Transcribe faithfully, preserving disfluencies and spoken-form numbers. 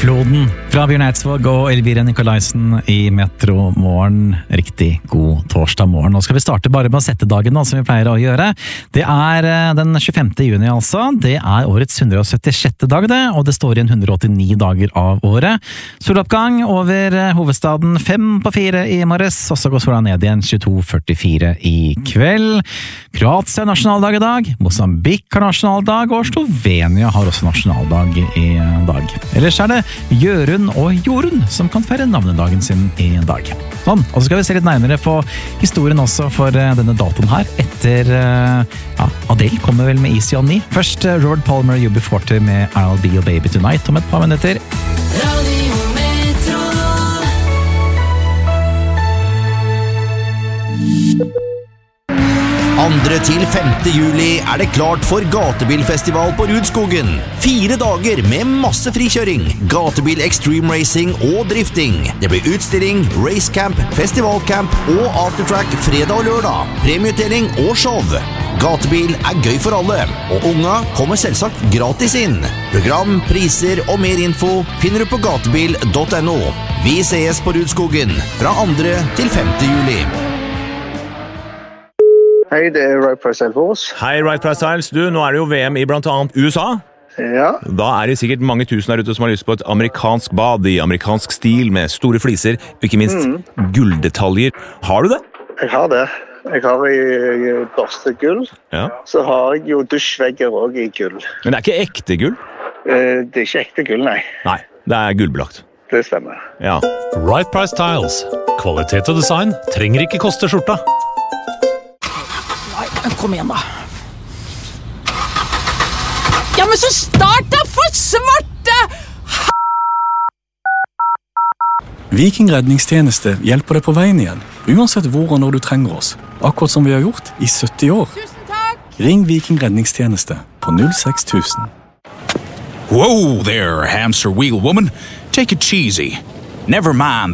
Floden fra Bjørn Eidsvåg og Elvira Nikolaisen i Metro Morgen. Riktig god torsdag morgen. Nå skal vi starte bare med å sette dagen, som vi pleier å gjøre. Det er den tjuefemte juni altså. Det er årets hundre og syttisjette dag det, og det står igjen hundre og åttini dager av året. Soloppgang over hovedstaden fem på fire i morges, og så går sola ned igjen tjueto førtifire i kveld. Kroatia har nasjonaldag i dag, Mosambik har nasjonaldag, og Slovenia har også nasjonaldag i dag. Ellers er det Jørund og Jorunn som kan feire navnedagen sin i dag. Sånn, og så skal vi se litt nærmere på historien også for denne datoen her. Etter, ja, Adele kommer vel med Easy on Me. Først Robert Palmer og U B forty med I'll Be Your Baby Tonight om et par minutter. andre til femte juli er det klart for gatebilfestival på Rudskogen. Fire dager med masse frikjøring, gatebil extreme racing og drifting. Det blir utstilling, racecamp, festivalcamp og aftertrack fredag og lørdag. Premieutdeling og show. Gatebil er gøy for alle, og unga kommer selvsagt gratis inn. Program, priser og mer info finner du på gatebil punktum no. Vi ses på Rudskogen fra andre til femte juli. Hei, det er Right Price Styles. Hei, Right Price Styles. Du, nå er det jo V M i blant annet U S A. Ja. Da er det sikkert mange tusen der ute som har lyst på et amerikansk bad i amerikansk stil med store fliser, og ikke minst mm. gulldetaljer. Har du det? Jeg har det. Jeg har i børstegull. Ja. Så har jeg jo dusjvegger også i gull. Men det er ikke ekte gull? Eh, det er ikke ekte gull, nei. Nei, det er gullbelagt. Det stemmer. Ja. Right Price Styles. Kvalitet og design trenger ikke koste skjorta. Kom igjen da. Ja, men så start da for svarte! Viking redningstjeneste hjelper deg på veien igjen, uansett hvor og når du trenger oss. Akkurat som vi har gjort i sytti år. Tusen takk! Ring Viking redningstjeneste på null seks tusen. Whoa there, hamster wheel woman. Take it cheesy. Never mind